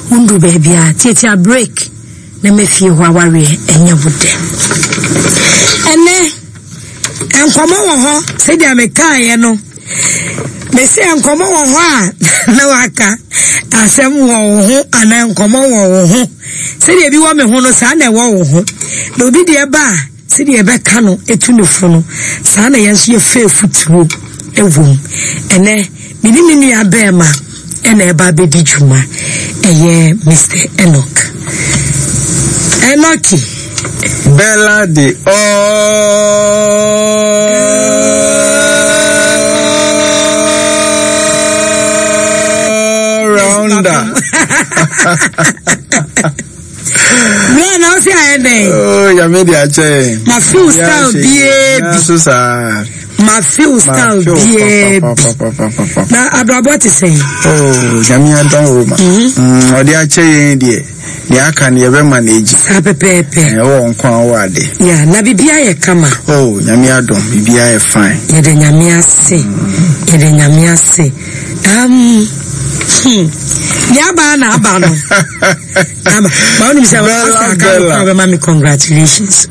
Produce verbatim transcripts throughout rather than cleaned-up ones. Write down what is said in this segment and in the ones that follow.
undu baby a tietia break na mefie ho aware enya wude ene enkomo wo ho se dia me kae no me se enkomo wo ho a na waka asem wo ho ana enkomo wo ho se dia bi wo me ho no sa na wo ho na obi de ba se dia be ka no etunufu no sa na yenso ye fe futuo ewum ene mini mini abema ene eba be di juma eye Mister Enoch Enochi Bella de all rounder. Me na o se ene. Oh, ya me di ache. Ma feel style baby. So sa. Ma feel style baby. Na abrabo ti say. Oh, ya me adon Roma. Mm, o di ache yen die. Ya kan ye be manage apepepe eh wo nkwa wade ya na bibia ye kama oh nyame adom bibia ye fine ye de nyame ase ye de nyame ase um ya ba na aba no ama ba oni se wa ka ka mama congratulations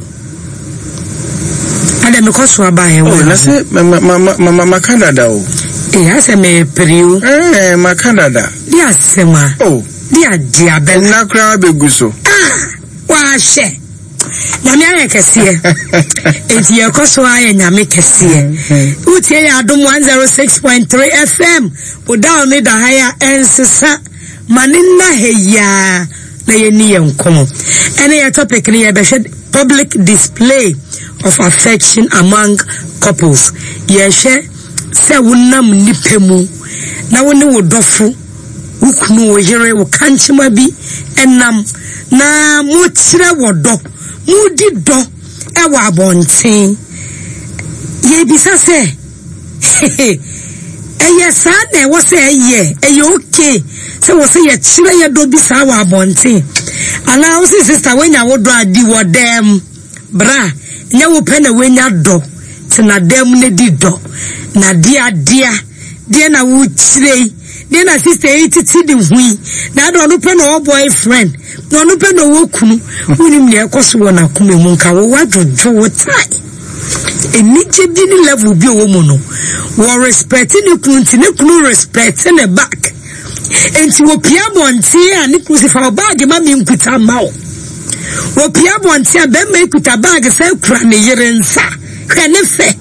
ade me koso aba he oh na se mama mama ma Canada o eh ase me periu eh ma Canada dia sema oh dia dia be na kra beguso ah wa she nyame aye kese enti ye koso aye nyame kese utie ya adom one oh six point three F M o down me da haya ensesa maninna heya na ye ni ye nkomo ene ye topic ni ye be public display of affection among couples ye she se wonam nipemu na woni wodofo ukunu oyere wo kanchima bi enam na mo kire wodo mudi do e wa abonten ye bisa se eye sa na wo se eye eye okay se wo se ye kire ye do bisa wa abonten ana wo se sister wenya wo do adi wo dem bra nya wo pe na wenya do ti na dem ne di do na dia dia dia na wo kire then a sister eighty the hui na do no pe no boyfriend no no pe no wo kunu unim ne ekoso wona kuma mu nka wo wadwojo wo tai eni je bi ni level bi wo mu no wo respect ni kunu ti ne kunu respect ne back enti wo pia bonti a ni crucify bag ma mi nkuta ma wo wo pia bonti a be ma ikuta bag sai kura ne yere nsa hwe ne fe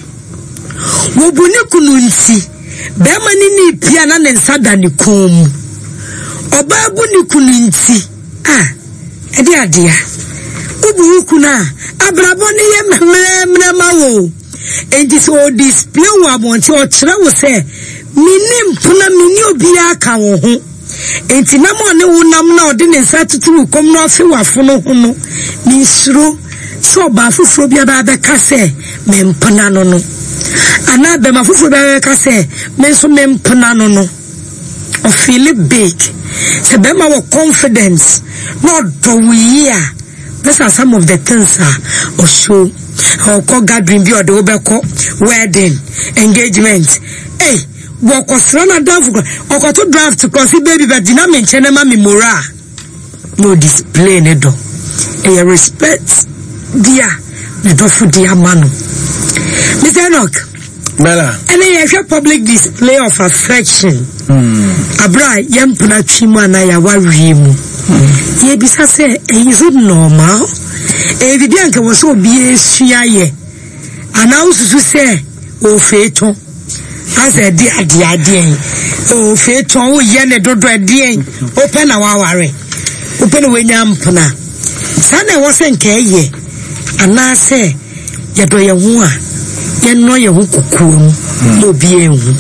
wo bu ni kunu nti bema nini pia na nensada ni kom obabu ni kuninti ah edi adia ubu kuna abrabo ni ye memre mawo enti so display wa bonti o kire wo se minim puna mini obi aka wo ho enti na mo ne wonam na odi ne nsa tutu kom no afi wafo no ho no ni suro so ba fufuro bia ba be ka se mempana no no ana be mafufu be ka se me so me mpana no no o feel it big se be ma wo confidence not do we here. These are some of the things uh, or show or call gathering be or the obeko wedding engagement hey wo ko srana dafu o ko to draft ko si baby but dina me nchene ma me mora no display ne do e respect dia ne do fu dia manu Mister Enoch Bella and a public display of affection hmm abra yempuna twima na ya wawimu hmm ye bisa se is it normal e bibi anke wo so obi esua ye ana ususu se o feto ase di adi adi o feto o ye ne dodo adi open na waware open we nyampuna sana wo se nke ye ana se ye do ye hu a ye no ye hu kukuo no bi enhu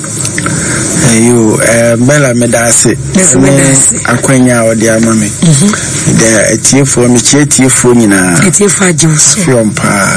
ayo eh Bella medase akwanya odi amame de etiefo mi chietiefo nyina etiefo ajuso fiompa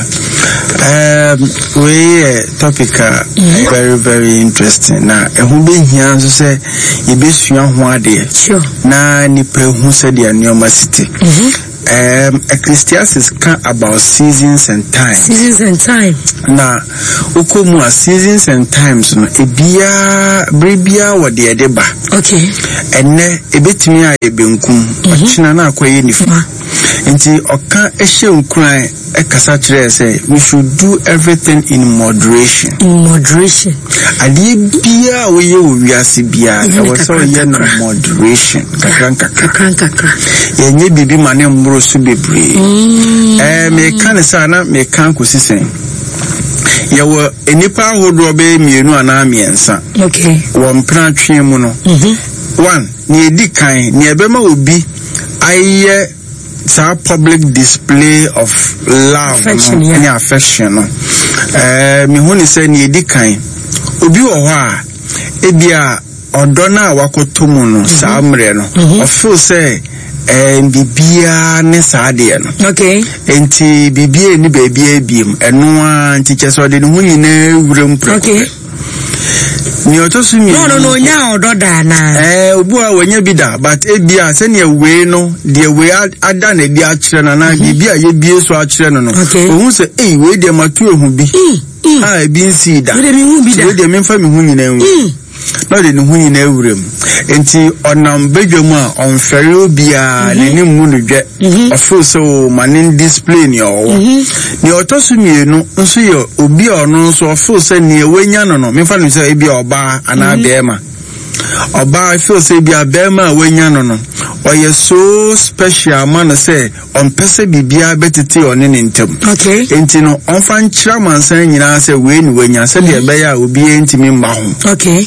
um we topic very very interesting na ehun be hia nso se ye besua ho ade sure na nipa hu se de anuoma city um Ecclesiastes can about seasons and times. Seasons and time. Na ukomu a seasons and times no ebia bribia wo de edeba. Okay. Enne ebetimi a ebenkum ochina na akoye nifa. Nti oka ehye nkran ekasa kire say we should do everything in moderation. In moderation. Adi bia we ye wiase bia e wo so ye na moderation. Kakran kakran. Kakran kakran. Ye nye bibi mane mbro so bebre. Eh me kan sa na me kan kosisen. Ye wo enipa hodo be mienu ana miensa. Okay. Wo mpra twe mu no. Mhm. One, ni edi kan, ni ebema obi aye sa public display of love affection, no, yeah. Any affection no. Eh mi huni say ni edi kan. Obi wo ho a ebia odona wakoto mu no sa mre no. O feel say eh bibia ne sa de no. Okay. Enti bibia ni bebia biem eno a nti cheso de hu nyina wurem pro. Okay. Ni otosu mi no no no nya ododa na eh obu a wanya bida but ebia se ne we no de we ada na bi a kire na na bibia ye bie so a kire no no ohun se eh we de matu ehu bi ah e bi nsi da we de mi hu bi da we de mi fa mi hu nyina ehu no de ne hu nyina ewurem enti onam bedwam a onfere obi a ne mu no dwe ofo so manin display ni owo ni otosu mienu nso ye obi ono nso ofo se ne wenya no no me fa no se ebi oba ana bema oba feel say bia bema wenya no no oye so special man say on pese bibia betete one ne ntem. Okay. Enti no on fan kira mansan nyina say we ni wenya se de be ya obi entimi mma ho. Okay.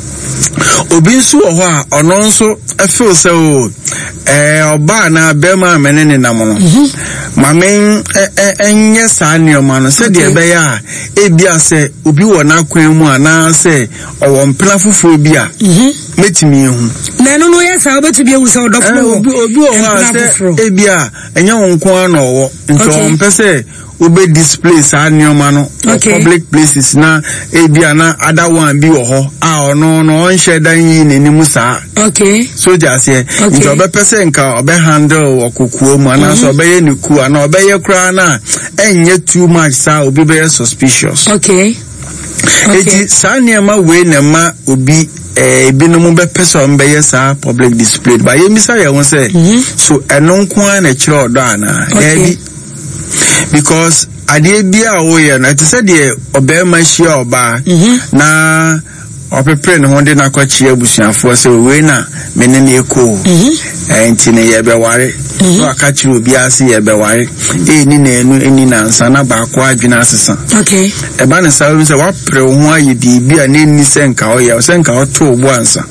Obi nso wo ho a ono nso feel say o eh oba na bema menene nam no. Mamen enye sa nioma no se de be ya ebia se obi wo na kwan mu ana se owo mpla fufu obi a metimi ehu na no no yes a obetu bi ewu se odofo obi obi wo ha se ebia enye won ko na owo nti on pese obe display sa nioma no public places na ebia na other one bi wo ho a ono no on share dan yi ne nimu sa. Okay. So just here nti obe pese nka obe handle okukuo mu ana so obe ye niku ana obe ye kra na enye too much sa obi be suspicious. Okay. Eti sa niema we na ma obi eh binom be person be yes public display but ye misa ye won say so eno nko na kire odo ana e because ade bia wo ye na te say de obema hia oba na opepre ne honde na kwachi abusuafo say we na menene eko eh nti ne ye be ware so akachi obi ase ye be ware e ni na enu eni na nsa na ba kwa adwena asesa. Okay. E ba ne sa we say wa pre ho aye bibi a ne ni senka o ye senka o to obo ansa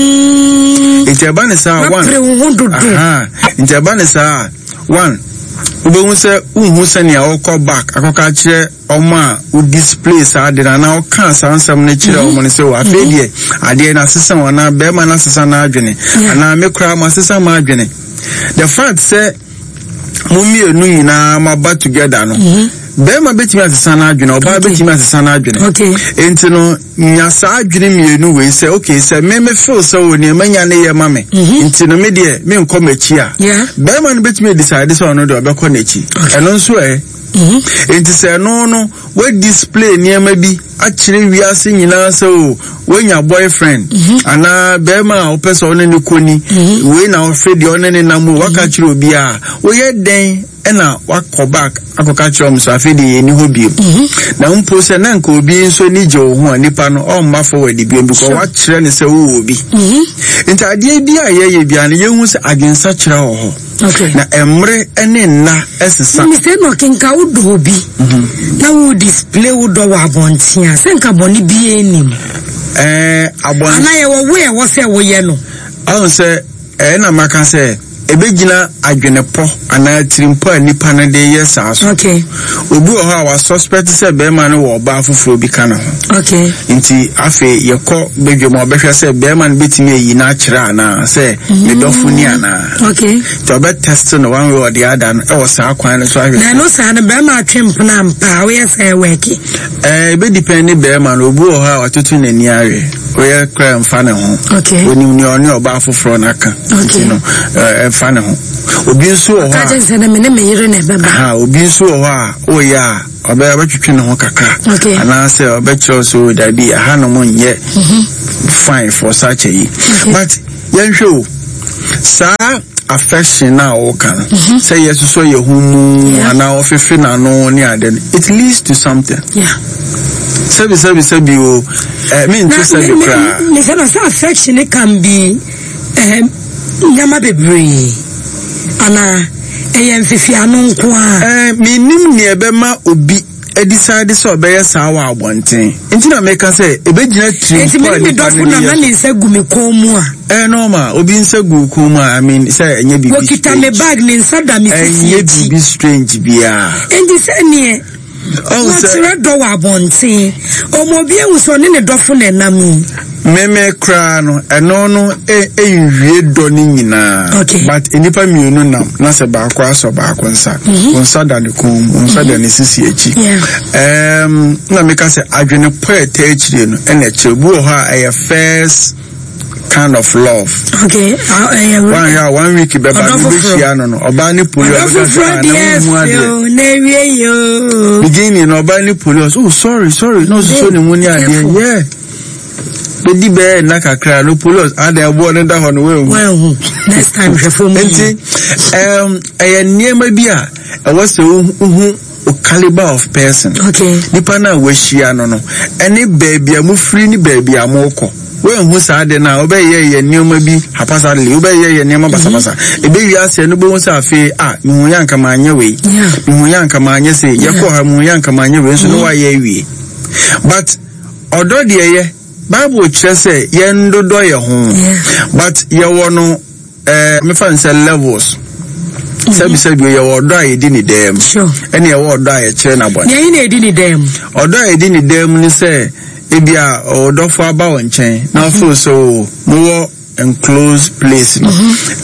mm e ba ne sa one pre ho dodo ah e ba ne sa one ube unse unhuse ni awoko back akoka kire oma u display sa de na na o kan sansam na kire o mo ne se wa afedie ade na sesa wana be ma na sesa na adwene ana me kra ma sesa ma adwene the fact say mummy enu nyina ma ba together no bema betimi asesa na adwene oba betimi asesa na adwene. Okay. Enti no nya sa adwene mienu we say okay say me me feel so woni manya ne ye mame enti no me de me nko machi a bema no betimi decide so no de obekọ na chi eno nso e enti say no no we display niema bi akire wiase nyina so wenya boyfriend ana bema o pese one ne koni we na o fedi one ne namu waka kire obi a wo ye den ena wakọ back akoka chom so afedi eni hobi na mpo se na nka obi nso ni je ho anipa no o mma forward bi because wa kire ne se wo obi nta ade bi a ye ye bia ne ye hu se agensa kire ho okay na emre ene na esesa mi se no kinka udo obi na wo display udo wa bontia se nka boni bi enim eh abon ana ye wo we wo se wo ye no ahun se eh na maka se ebegina adwenepo ana tirimpo anipa na de yes aso. Okay. Obi o ha wa suspect say be man wo oba afoforo bi kana ho. Okay. Nti afi yekọ bedwemo obehwe say be man betimi eyi na akira ana say me dofo ni ana. Okay. To be test no one way or the other e wo sa kwan no so ahwe. Na no sa na be ma atwempna mpa we say work. Eh be depend be man obi o ha watoto nani awe. we crime fan ho okay when you oni oba foforo naka okay no eh fan ho obi nso ho ka je se na me ne me yire na beba ha obi nso ho a o ya oba abatwetwe ne ho kakra ana se oba kiro so da bi ha no mo nye fine for such a but yenhwe sa affection na o kan say yes so ye humu ana ofefe na no ni aden it leads to something yeah sabi sabi sabi o eh me into sabi kra me say no affection can be eh nyama bebre ana eh mfefi anu nko a eh me nim ne ebema obi e decide so obeye sa wa abonten nti na make say e be gina tree enti me me dofo na na ne nsa gu me komu a eh normal obi nsa gu komu a I mean say enye bibi okita me bag ne nsa da me sisi enye bibi strange bia enti say ne oh say do wa abonten omo bi enso ne ne dofo na nam meme kra no eno no e enwie do ni nyina but enipa mienu nam na se ba akwa so ba akwa nsa nsa da ne kom nsa da ne sisi echi em na meka se adwene poet echire no ene chebu ho a e first kind of love okay uh, uh, one year one week be ba ni bishia no no oba ni police na wie yo beginning no oba ni police oh sorry sorry no so ni muni ade yeah Bedi be na kakra no police ade abo no da ho no we well next time we for me enti um eh niema bi a e was hu o caliber of person okay nipa na wahia no no ene baby amufri ni baby amoko we hu sa ade na obeye ye niema bi hapasa le obeye ye niema basabasa ebe wi ase no bo sa afi ah mi hu yanka manye we mi hu yanka manye se yekọ ha mu yanka manye we so no wa ye wi but odo de ye Bible say yen do do ye ho but ye wono eh me fan say levels sabi sabi ye wodo a ye di ni dem ene ye wodo a ye kire na bon ye ni di ni dem odo a ye di ni dem ni say ebia odo fo aba won chen na fo so mo enclosed place no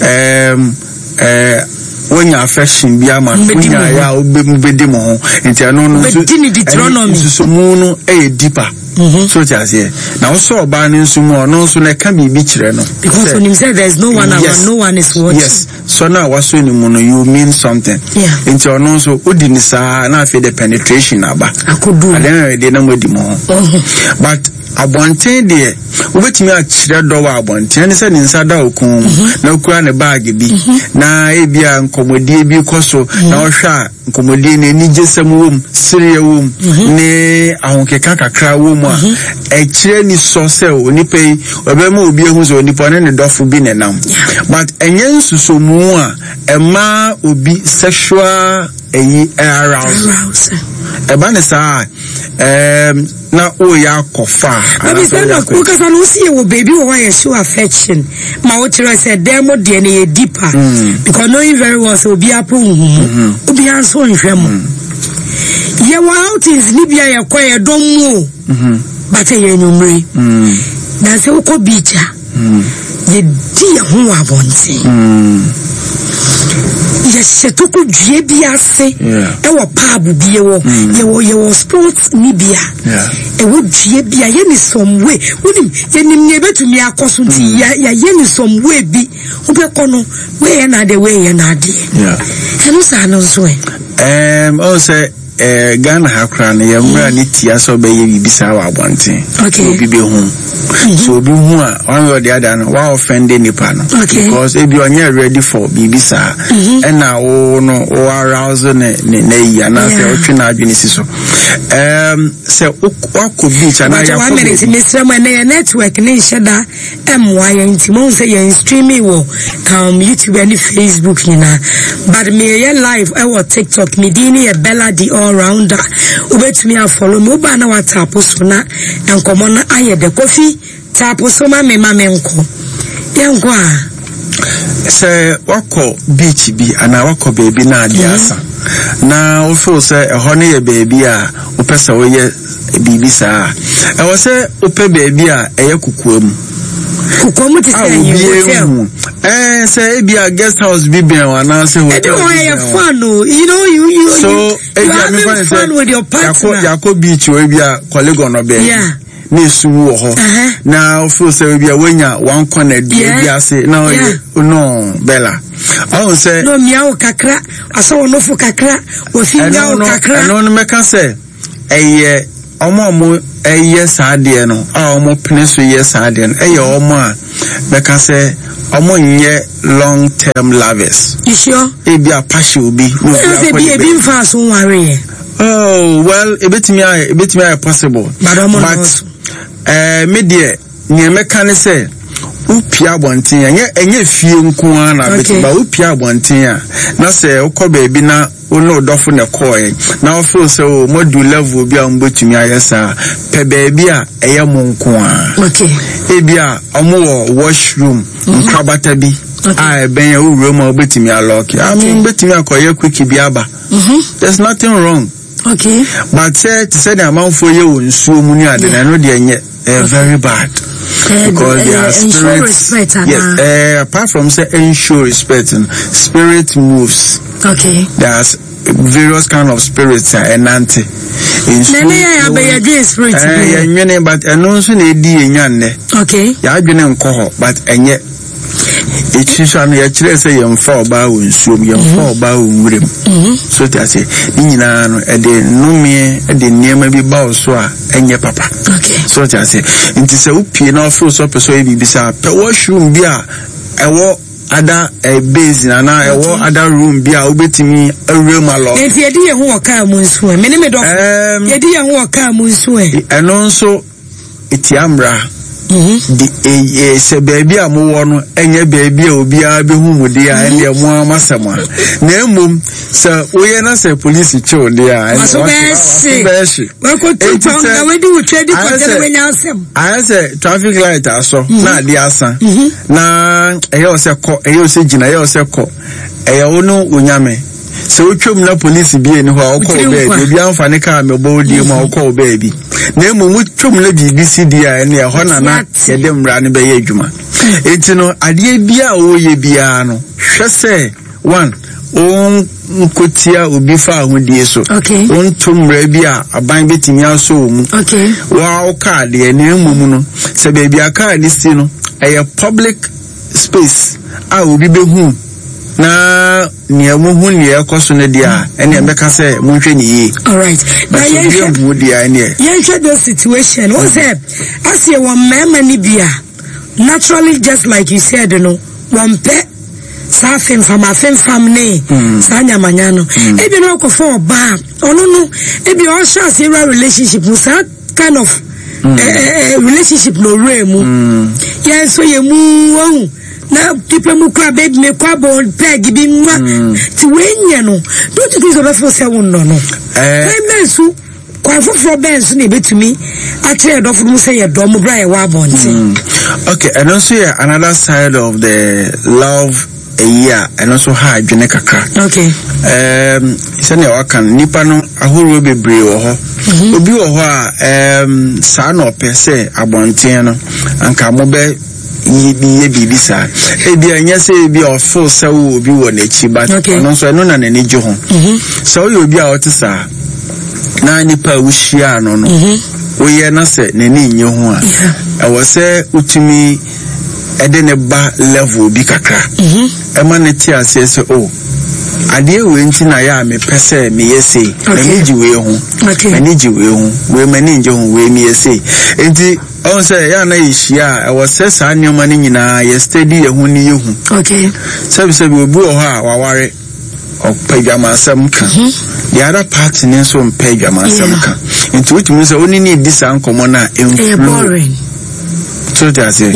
um eh when you affection be a man when you ya obedi mo ho enti ano no so so mu no e deeper so just here now so oba ni nso mu no so na ka bibi kire no because when you say there's no one yes. around no one is watching yes so now was when you know you mean something yeah enti ono so odi ni sa na fe the penetration aba akodu then dey na modi mo but abonten de obetimi a kire do wa abonten ne se ni nsa da okun na okura ne bag bi na ebia nkomodie bi koso na ohwa nkomodie ne ni jesem wom sire wom ne ahonkeka kakra wom a e kire ni so se onipa yi obema obi ehu so onipa ne ne dofo bi ne nam but enye nsusomu a ema obi sexual eyi arousal eba ne sa em na o ya kofa abi say no ku ka no see wo baby wo ya show affection ma wo tire say demo de na ye deeper because knowing very well so obi apo hu obi anso nhwem ye wa outings ni bia ye kwa ye dom mu but ye nyumre na se wo ko beach ye di ho abonte yes setoko due bia se e wo paabu bie wo ye wo ye wo sports ni bia e wo due bia ye ni some way wonim ye nim ne betumi akoso nti ya ye ni some way bi wo be kono we na de we ye na de yeah e no sa no so e um o say eh Ghana hakra na ye mra ni tia so be ye bibisa wa abonten okay bibi hu so bi hu a one or the other no wa offend nipa no because e bi onye ready for bibisa and na wo no o arouse ne ne ya na se o twi na adwene si so um se akọ beach na ya one minute mister mo na network ne sheda emwa ya ntimo se ya streaming wo um YouTube and Facebook ni na but me ya live I was TikTok me dini e Bella di all rounder ubetumi a follow me ba na WhatsApp so na enkomo na aye de coffee tap so ma me ma me nko yenko a se wako beach bi ana wako baby na ade asa na o feel say e ho ne ye baby a o pesa wo ye bibi sa e wo se o pe baby a e ye kukuam kukuam ti say you hotel eh say e bi a guest house bi ben wana say hotel e dey fun no you know you you so you, you having fun with your partner yako beach we bi a colleague no be yeah nesu wo ho na feel say bia wanya one corner bia say na no Bella I say no miao kakra aso no fu kakra o fi miao kakra no no meka say eye omo omo eye saade no a omo pene so ye saade no eye omo a meka say omo nye long term lovers you sure e bia passion obi no bia ebi mfa so worry. Oh well ebetimi a ebetimi a possible but omo eh me de nye meka ne say upia bonten enye enye fie nko na betiba upia bonten a na se ukoba ebi na ono dofo ne koye na ofo se o module level bi a mbotumi ayesa pe baabi a eye mo nko a okay ebi a omo wo washroom nkabata bi a ben ya owuro ma obetumi alock I mean betumi akoye quick bi aba there's nothing wrong okay but say to say the amount for you nsuo mu ni ade na no de enye very bad because uh, they are spirits. Yes, uh, apart from say ensure respect, spirit moves. Okay. There's various kind of spirits and anti. Nene ya be ya dream spirit. Eh, ya nyene but eno nso na edi enyanne. Okay. Ya adwene nkoho but enye echiso no ya kire say yemfa oba wo nsuom yemfa oba wo nwurem. So they say ni nyina no e de numie e de niema bi ba so a enye papa. Okay. So they say nti say upie na ofro so peso e bibisa pe washroom bi a ewo ada a base na na ewo ada room bi a obetimi awrem alo. Nti ye di ye ho oka mu nso e me ne me do. Ye di ye ho oka mu nso e. Eno nso etiamra. The eh se baby a mo wo no enye baby a obi a be hu mu de a ene mo amasama na emom se oye na se police chill de a ene so be shi we ko tutu na we di utwe di ko tele we nya asem I say traffic light aso na de asa na eye o se ko eye o se gina eye o se ko eye onu onyame se otwem na police bi eni ho a okọ be bi amfane ka me bo di ma okọ be bi na emom twem na B B C D a ene ho na na ye de mra ne be ye adwuma enti no ade bia o ye bia no hwe se one on nkotia obi fa ahodie so on tumra bi a aban betimi aso mu okay wa o card ye ne emom no se be bia card si no e public space a obi be hu na niya muhu niya koso ne dia ene mbeka se munhwe ni yi. All right. Na yenhwe dia ene yenhwe the situation what say as ye one mama ni bia naturally just like you said no one pe sa fem fam afem fam ne sa nyamanya no e bi no ko for ba ono no e bi o sha se relationship sa kind of eh relationship no re mu yen so ye mu ohun na people mu kwa bed me kwa bon peg bi nwa ti wenye no don't you think so before say won no no eh mensu kwa foforo bensu na betumi atre dofo mu say ye do mu bra ye wa bonti. Okay, and also yeah, another side of the love a year and also hard adwene kakra. Okay. Um sene wakan nipa no ahoro bebre wo ho obi wo ho a um sa na opese abonten no anka mo be ye bibi sa e bia nya se e bia ofo sa wo obi wo na chi but no so no na na ni je ho so yo obi a otisa na nipa wuhia no no wo ye na se na ni nye ho a e wo se utumi ede ne ba level bi kakra e ma ne ti ase se o ade we nti na ya me pese me yese na ni ji we ho na ni ji we ho we ma ni je ho we me yese enti on say ya na yishia e wo se sa nyoma ni nyina ye steady ye hu ni ye hu okay sabi sabi obi o ha wa ware o pejama asem ka the other part ni so pejama asem ka enti wutumi say oni ni disa nkomo na e boring so that's it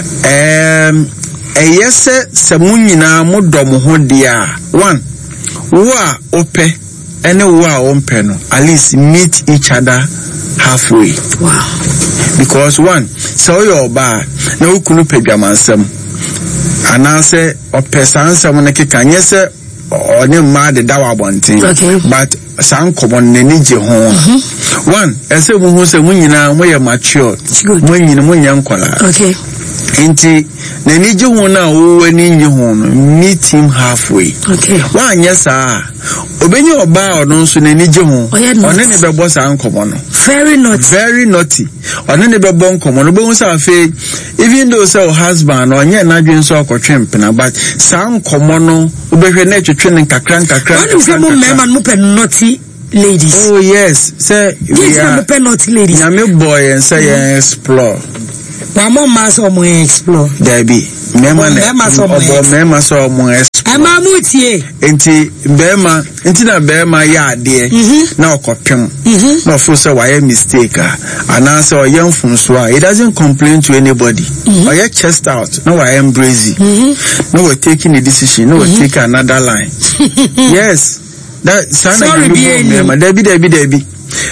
um e yese se munyina modom ho dia one wo a ope ene wo a ompe no at least meet each other halfway. Wow. Because one, so your bar, no kunu pedjamansem. And I say, or pesansam na kikanyese, or ne mad the dawa bonting. Okay. But some common neniji home. One, I say, who say, when you know, we are mature, when you know, when young color. Okay. Inti nenije hona wo ani nyi ho no meet him halfway. Okay. Wa anya saa obenye oba ono nso nenije ho one ne bebo saa nkomo no. Very naughty. Very naughty. One ne bebo nkomo no be hu saa fe even though say husband onye na dwen so akotwempena but saa nkomo no obehwe na twetwe ne kakra kakra. One say mo men man mo pe naughty ladies. Oh yes, say yes, we are penalty ladies. Nyame boy and say mm. explore. Mama mass or mo explore. There be mema na obo mema so mo explore. Ama mutie. Enti bema, enti na bema ya ade na okotwem. Na ofo say why mistake and answer or young funso a it doesn't complain to anybody. Or your chest out. No I am brazy. No we're taking a decision. No we're taking another line. Yes. That sorry mema debi debi debi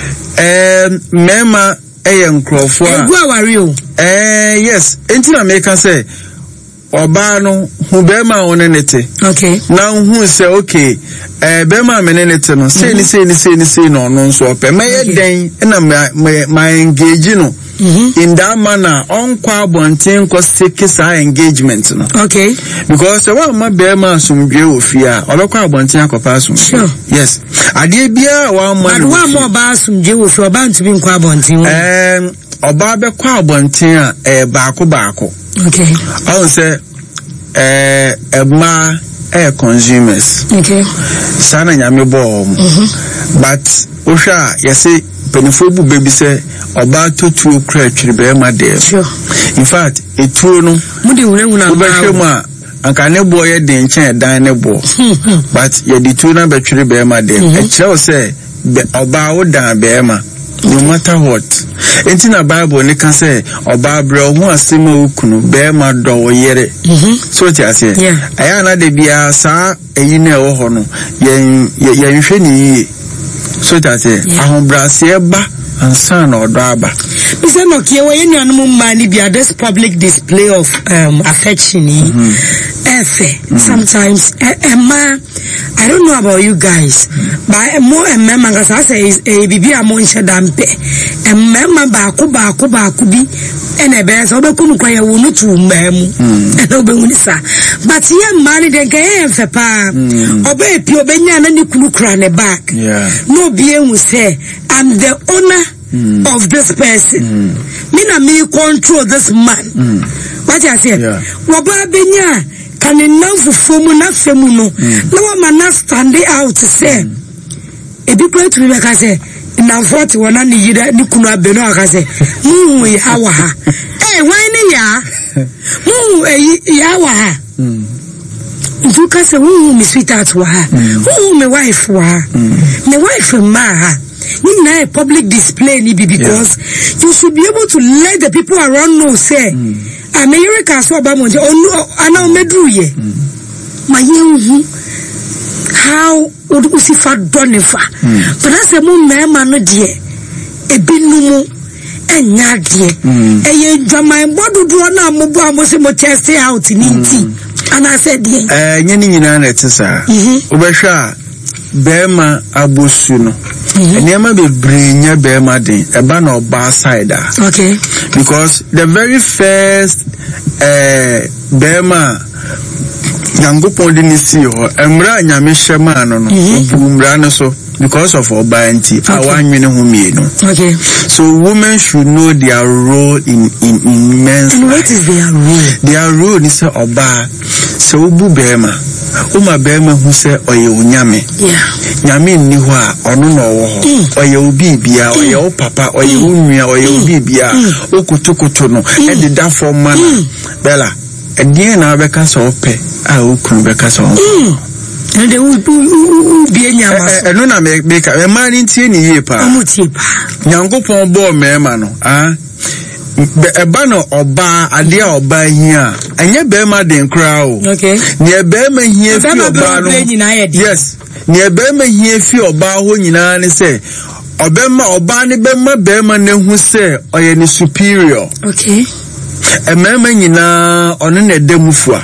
um mema eyen crofo a eh yes enti na make say oba no hu bema onenete okay na hu say okay eh bema menenete no say ni say ni say ni say no no so pe meye den na my engage no Mm-hmm. in that manner on kwa bonten ko seke sa engagement no okay because one ma be ma sumdwe ofia obekwa abonten akopa asum sure yes ade bia one ma but one more ba asumdwe ofia oba ntumi nkwa abonten eh oba bekwa abonten a eh baako baako okay I will say eh ema eh consumers okay sana nyame bo but osha yesi penifo bu baby say oba to two cra twiri be ma there sure in fact etuo no mudi wurehuna ba obehwemu a anka ne bo ye den chen dan ne bo but ye di tuo na be twiri be ma there e kire o say oba wo dan be ma no matter what enti na bible ne kan say oba bre ho asema okunu be ma do wo yere so ti ase aya na de bia sa eyi na e wo ho no ye ye nhwe ni so that ahun brase ba ansan odo aba bisa no kie we nuanum mani bia this public display of um affection mm-hmm. efe mm-hmm. sometimes emma I don't know about you guys mm-hmm. but more emma ngasa say is e bibi amon shedampe emma ba ko ba ko ba ko bi ene be so be kunu kwa ye wonu tu mbamu ene obehuni sa but ye mani de ga efe pa obe pi obenya na ni kunu kra ne back yeah no be ehun say I'm the owner mm. of this person. Mm. Me na me control this man. Mm. What I say? Yeah. Waba benya can enough for mu na femu no. Na wa man stand out to say. E bi kura to be ka say na forty wona ni yida ni kunu abeno aka say. Mu ya wa ha. Eh wan ni ya. Mu eh ya wa ha. Mm. You can say who me sweetheart wa ha. Who me wife wa ha. Me wife ma ha. You know, a public display because yeah. you should be able to let the people around know say America so about oh no I know medru ye my you how would you see fat done but that's a more man no dear a binumu and ya dear a ye jamai bodu do na mo bo amose mo test out in tea and I said eh nyini nyina na tesa obehwa bema abosu no enema be brenya bema den eba na oba side okay because the very first eh bema yango pondi ni si ho emra nyame hyema no no obumra no so because of oba anti awanwene ho mienu okay so women should know their role in in in men's and what is their role their role is oba so obu bema uma bema hu se oye onyame yeah nyame ni ho a ono no wo ho oye obi bia oye o papa oye onua oye obi bia okutukutu no e de da form man bella edie na beka so ope a okunu beka so and they will be nyama e no na me beka e man ntie ni yie pa omutie pa nyankopon bo mema no ah eba no oba ade a oba hia enye bema den kra o okay ne bema hia fi oba no yes ne bema hia fi oba ho nyina ne se obema oba ne bema bema ne hu se oye ne superior okay e mema nyina ono ne demufua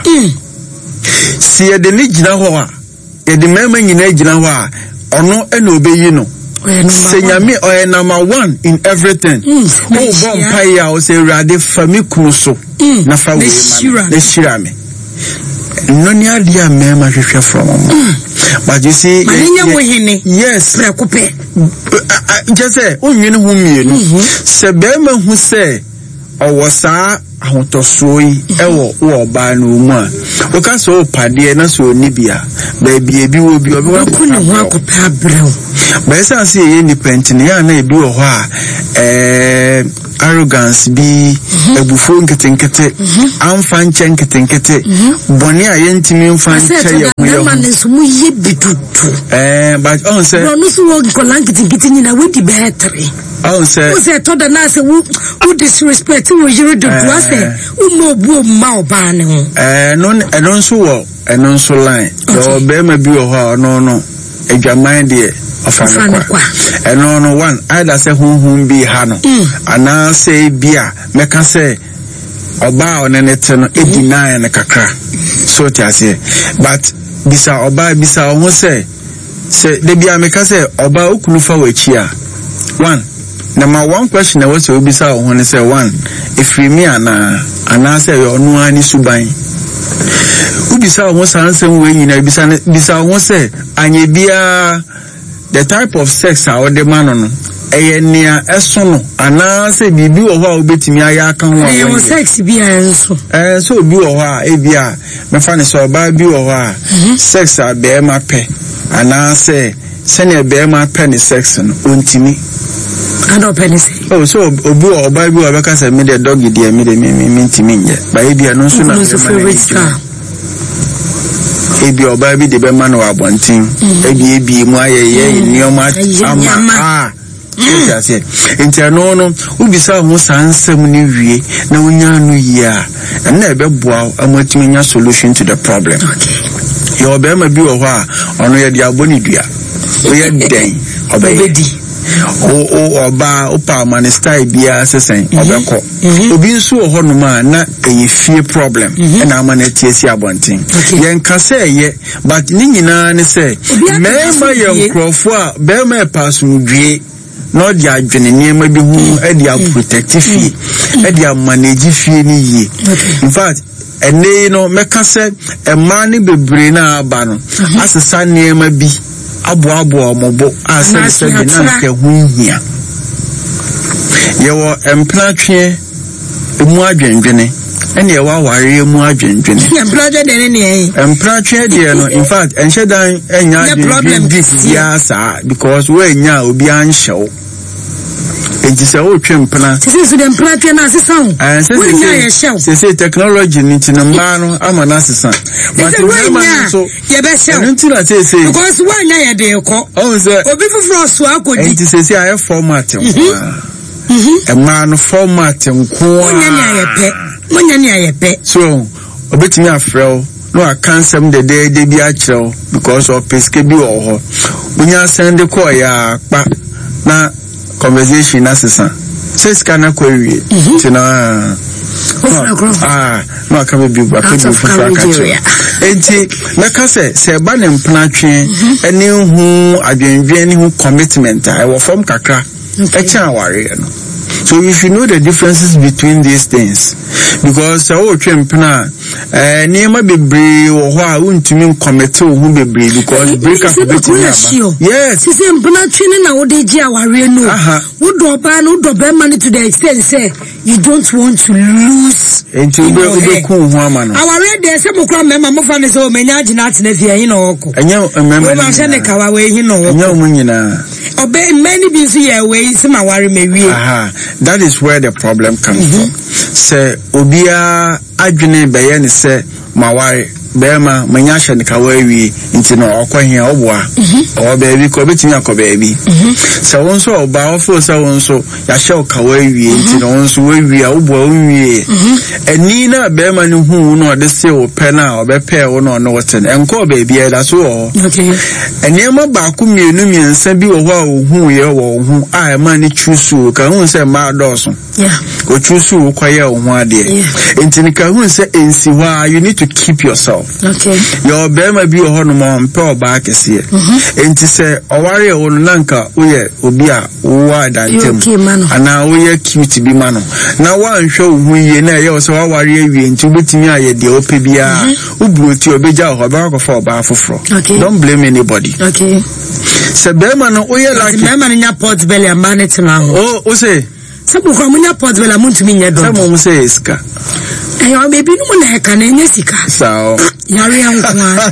si ye de ne gina ho a ye de mema nyina gina ho a ono e na obeyi no Senyami oye number one in everything. Oh, bomb paya o se rade fami kunuso. na fa we ma na shira me no ni adia me ma hwehwe from mo but you see yes preocupe just say onwene hu mienu se be ma hu se owo saa ahotosoi ewo wo ba no mu a o ka so pade na so ni bia ba bia bi wo bi obi wa ko ne ho akopa brew ba esa se ye independent ne ya na ebi wo ho a eh arrogance bi ebufu nketenkete amfa nche nketenkete boni a yentimi mfa nche ye ho ye man so mu ye bitutu eh but on say no so wo kola nketenkete ni na we di betre on say wo say to da na say wo disrespect wo yiri do do say wo mo bu ma oba ne ho eh no no so wo eno so line yo be ma bi wo ho no no edwaman de afanakwa eno no one either say hunhun bi ha no ana say bia meka say oba onenete no e deny na kakra so ti ase but bisa oba bisa o say say de bia meka say oba okunu fa wachi a one number one question I was to bisa o hone say one if me ana ana say yo no ani suban ubisa o say ansem we nyina bisa bisa o say anye bia the type of sex how the man no eye nia eso no ana se bibi wo ho a obetimi aya aka ho a sex bi enso eh so bi wo ho a e bia me fa ne so ba bi wo ho a sex a be ma pe ana se se ne be ma pe ne sex no ontimi ana pe ne se oh so obi wo ba bi wo be ka se me the dog dey me the me me ntimi nje ba e bia no so na ebi oba bi de be man wa bontin ebi ebi mu ayeye nioma ama ah yes enti no no ubisa ho sansem ni wie na wonya no yia na ebe boa amatimi nya solution to the problem okay yo be ma bi wo ho a ono ye dia boni dua o ye den obedi o o oba opa man style bia sesen obeko obi nso ho no ma na eyefie problem na ama na tiesi abonten yen ka say ye but ni nyina ne say me ma ye nkrofo a be ma pasumdwe no dia adwene niema bi hu e dia protective fee e dia manage fee ni yi in fact ene no meka say e ma ni bebre na aba no asesa niema bi abo abo omobo ase se bi na nke hu hia yewo emplatwe emu adwendwene ene yewa ware emu adwendwene emplatwe de ne ne emplatwe de no in fact enhye dan enya adwendwene ya sa because we nya obi anhyew enti se o twempna se se de emplatwe na asesa ho we nya ye hyew se se technology ni tinamba no ama na asesa but we ma so ye be hyew enti na se se because we nya ye de ko o se obi fufuro so akodi enti se se aye format mhm e ma no format nko nya nya ye pe nya nya ye pe so obetimi afrel no a cancel the day they be actual because of peske bi wo ho unya send call ya pa na conversation assistant says kana query tina ah no aka be bi aka be fu aka enti meka se se ba ne mplatwe ene hu adwenwen ne hu commitment I will form kakra e cha ware no. So if you know the differences between these things, because I will twempna eh niema bebre wo ho a untumi commit wo hu bebre because break up between you. Yes. See say mpna twene na wo de gi aware no. Wo do ba no do be man to the extent say you don't want to lose. Enti ube ube ku hu ama no. Aware de say mo kra mema mo fa ne say o menya agina atena fie yin na woko. Enye mema. Wo ba hye ne kawa we yin na woko. Enye mo nyina. Obe many bi so ye we say ma ware me wie. Aha. That is where the problem comes mm-hmm. from. Say obia adwene be ye ne say maware bema manya hye ne kawa wi nti no okwahia oboa o ba bi ko betimi akoba bi se won so oba ofo se won so ya hye kawa wi nti no won so wi a oboa wi eni na bema ne hu no de se o pe na o be pe wo no no woten enko ba bi e da so o okay eni ma ba ku mienu miensa bi wo ho a hu ye wo hu a ma ne chusu ka hu se ma doso yeah o chusu ko ye wo hu ade nti ne ka hu se ensi wa you need to keep yourself yourself. Okay. Your bema bi oho no mo mpe oba kese. Enti se oware e wonu nanka woye obi a wo adantem. Ana woye cute bi ma no. Na wa nhwe ohu ye na ye so wa ware awie enti obetimi aye de ope bia. Ubuoti obeja oho ba akofo oba afoforo. Don't blame anybody. Okay. Se bema no woye like bema no nya port belly amane tina ho. Oh, o say sabu kwa munya port belly amuntumi nya do. Sabu mu say iska. Eh, o bebi no na heka na nya sika. Sao. Yare yankwa.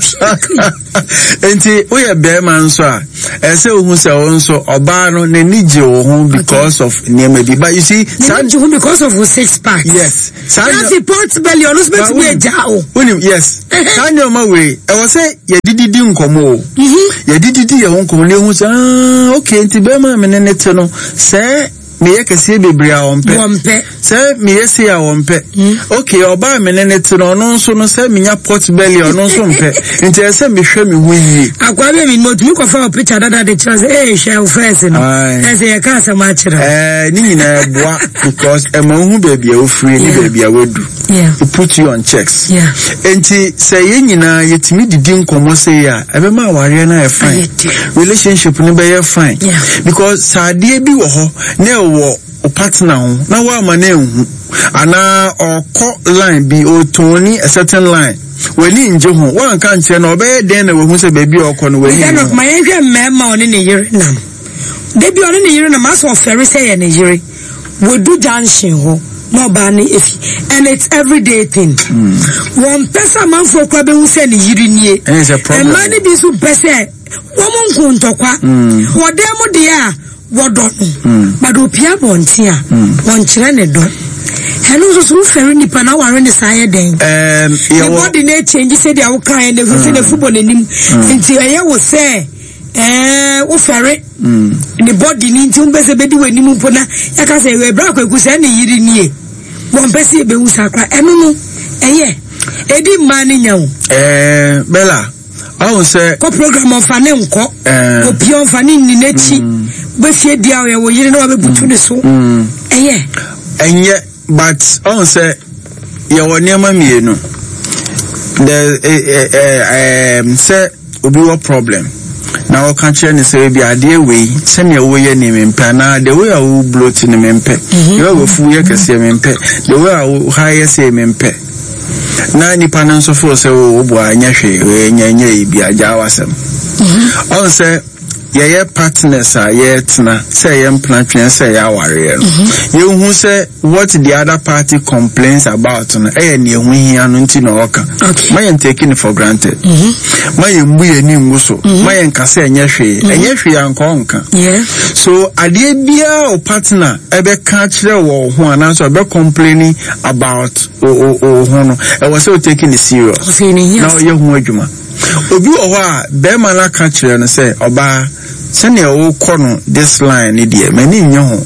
Enti oye bema nso a ese ohun se o nso oba no na nije ohun because of niema bi. But you see, nije ohun because of six pack. Yes. That's the port belly on us be be jao. Unim, yes. Sanyo ma we, e wo se ye dididi nkomo. Mhm. Ye dididi ye nkomo le hu se ah okay enti bema me ne te no se me ye kese bebre a wompe wompe se me ye se a wompe okay oba me ne te no no nso no se me nya port belly ono nso mpe nti se me hwe me hu yi akwa be me mo tumi ko fa picture dada de chance eh share first no ese ye ka sa ma chira eh ni nyina boa because e ma hu baby a ofri ni baby a wedu yeah to put you on checks yeah enti se ye nyina ye timi didi nkomo se ya e be ma ware na e fine relationship ni be ye fine yeah because saade bi wo ho na wo o partner ho na wa ma na ehu ana okọ line bi o toni a certain line wani nje ho wa nka nche na obey den na wo se baby okọ no wani den of my hwe mmema oni ne yire nam baby oni ne yire na ma so fere say ye ne yire we do junction ho no ba ni efi and it's everyday thing mm. One person man for kwa be hu se ne yire nie and it's a problem and man bi so pese wo mo nko ntokwa wo dem de a wodo no but opia bonti a won kire ne do hello so so fere ni pa na ware ne saye den um your body na change say dia wo kan ne fu ne football nim nti eye wo say eh wo fere the body ni nti umbese bedi we nim mpo na yaka say we bra kwaku say ne yiri nie won pese be hu sakra eno no eye edi ma ni nya wo eh bella I say ko program of ane nko opi on fani ni nechi be fie dia we wo yire na wa be butu ne so eye enye but I say ye wo niam mienu the eh um say obi wo problem na wo kan chere ne say bi ade we se ne wo ye ni mempa na the way wo bloat ni mempe ye wo fu ye kase mempe the way wo high say mempe na nipa na nso fo se wo bo anya hwe nya nya e bi aja wasem on se ye ye partners a ye tena se ye mplan twen se ya ware no ye hu se what the other party complains about no e ne hu hia no nti no oka my am taking it for granted my am bu ye ni nguso my am kase nya hwe enya hwe anko nka yeah so ade bia o partner e be ka kire wo ho ana so be complaining about o o ho no e was so taking it serious now ye hu adwuma obi o ho a be ma na ka kire no say oba sene o kono this line ni de mani nye ho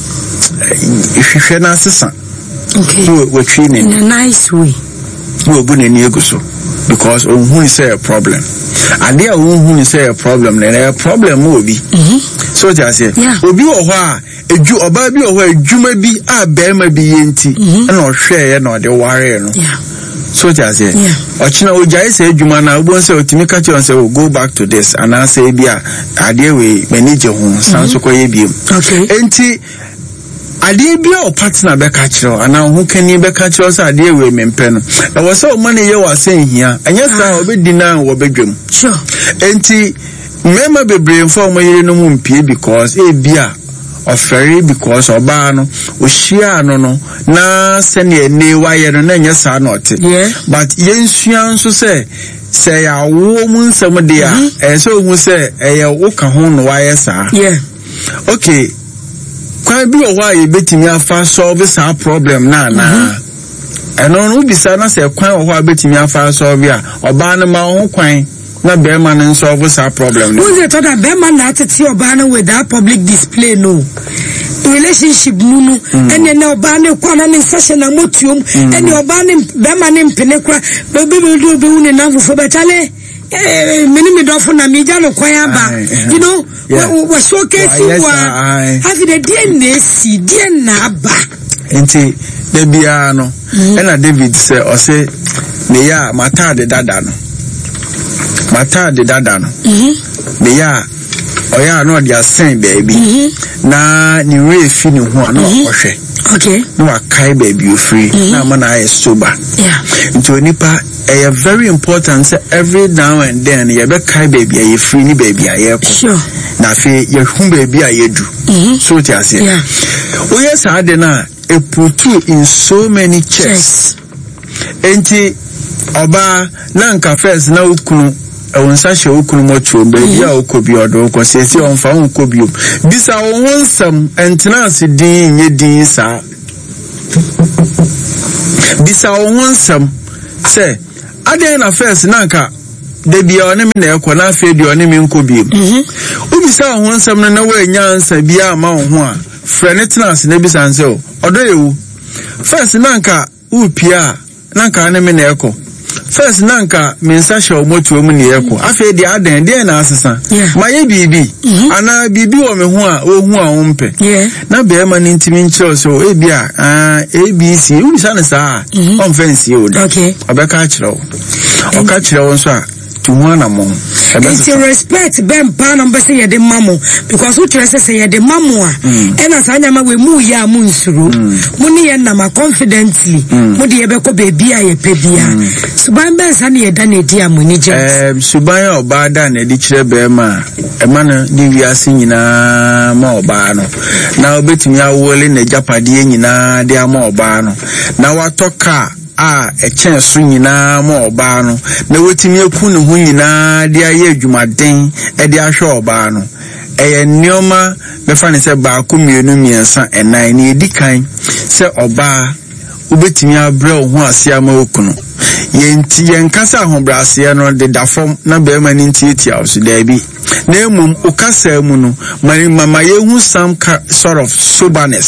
ihwehwe na sesa okay so we train in a nice way we bu ne ni eguso because on who is a problem ade a who is a problem na a problem obi so just say obi o ho a eju oba bi o ho adwuma bi a be ma bi yenti na o hwe ye na o de ware no so just say ochina ojai say adwuma na obo say otimi ka che on say go back to this and I say bia ade we manage ho sanso koye bi okay enti ade bia o partner be ka kire ana ho kani be ka kire say ade we mempe no e wo say o mane ye wa say hia anya sa obedi na wo bedwam sure enti mema bebre inform yire no mu mpie because e bia ofere because oba no ohia no no na sene ne waye no na nya sa no te but yensua nso se se ya wo mu nsam de a e se ohu se e ye wo ka ho no waye sa yeah okay kwa bi o wa ye betimi afa solve sa problem na na eno no bisa na se kwan o wa betimi afa solve a oba no ma ho kwan na be man and solve sa problem no we thought that be man na tete oba no with that public display no relationship no and then oba no kwana ne session na motium and oba ne be man ne mpene kwa be be do be hu ne na fofo be chale eh mini me do fo na me ja no kwan aba you know we showcase wa have the D N A C D N A aba enti de bia no and David say o say me ya mata de dada no mata de dada no mhm me ya oya no dia sen baby na ni we fi ni ho na ohwe okay no akai baby you free na ma na sober yeah nto nipa eh very important say every now and then you be kai baby you free ni baby aye ko sure na fe you hu baby aye du so ti ase yeah o yes ade na e put in so many checks enti oba na nka first na ukunu ewonsa hye ukunu mocho baby a okobi odo ko sesi onfa onkobi bisa wonsam entena se din nye din sa bisa wonsam say ade na first na nka de bia one me na ekọ na afa di one me nkobi mhm ubisa wonsam na na wanya ansa bia ma ho a frenetness na bisa nse odo yewu first na nka upia na nka ne me na ekọ first nanka mensa show moto mu ne yeko afa di adan de na asesa maye bibi ana bibi wo me ho a ohu a wo mpe na be ma ni ntimi nche so e bia A B C u bisa ne sa on fancy o da okay obeka kire wo o ka kire wo so a tumu na mo it's respect ben pa number say ye de mamo because who try say ye de mamo a e na sa nyama we mu ya mu nsuru mu ni ye na ma confidently mu de ye be ko baby a ye pe bia suban ben sa ne ye da na di amoni je eh suban oba da na di kire be ma e ma na di wiase nyina ma oba no na obetimi awole na japade nyina de ama oba no na watoka a echen so nyina ma oba no na wetimi eku ne hu nyina de aye adwumaden e de ahwe oba no eye nneoma me fa ne se ba ko mienu miensa enan ne edikan se oba ubetimi abre ho ase ama okunu yenti yenkasa ahobrase no de dafom na be ma ni ntieti awso da bi na emum ukasa mu no mama yehu some sort of soberness